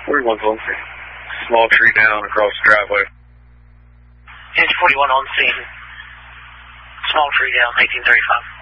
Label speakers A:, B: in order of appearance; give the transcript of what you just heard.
A: 41's on scene. Small tree down across the driveway.
B: Engine 41 on scene. Small tree down, 1835.